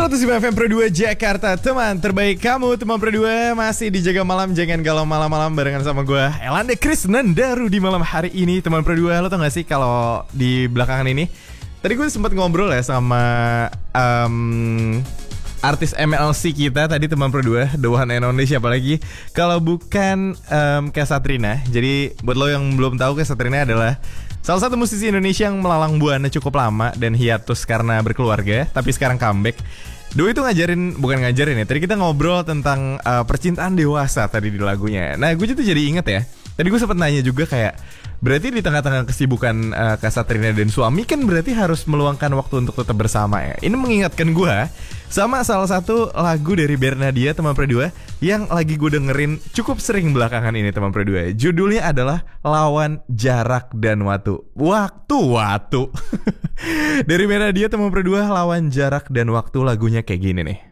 105 FM Pro 2 Jakarta. Teman terbaik kamu, teman Pro 2 masih dijaga malam. Jangan galau malam-malam barengan sama gue Elande Krisnandaru di malam hari ini. Teman Pro 2, lo tau gak sih kalau di belakangan ini tadi gue sempat ngobrol ya sama artis MLC kita tadi, teman Pro 2, The One and Only, siapa lagi kalau bukan Kasatrina. Jadi buat lo yang belum tahu, Kasatrina adalah salah satu musisi Indonesia yang melalang buana cukup lama dan hiatus karena berkeluarga, tapi sekarang comeback. Doi itu bukan ngajarin ya, tadi kita ngobrol tentang percintaan dewasa tadi di lagunya. Nah gue tuh jadi inget ya, tadi gue sempat nanya juga kayak, berarti di tengah-tengah kesibukan Kasatrina dan suami kan berarti harus meluangkan waktu untuk tetap bersama ya. Ini mengingatkan gue sama salah satu lagu dari Bernadia, teman Pro 2, yang lagi gue dengerin cukup sering belakangan ini, teman Pro 2. Judulnya adalah Lawan Jarak dan Waktu. Waktu. Dari Bernadia, teman Pro 2, Lawan Jarak dan Waktu, lagunya kayak gini nih.